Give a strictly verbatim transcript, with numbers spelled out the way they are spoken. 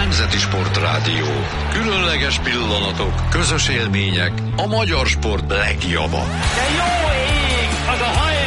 Nemzeti Sportrádió. Különleges pillanatok, közös élmények, a magyar sport legjava. De jó ég, az a hajó!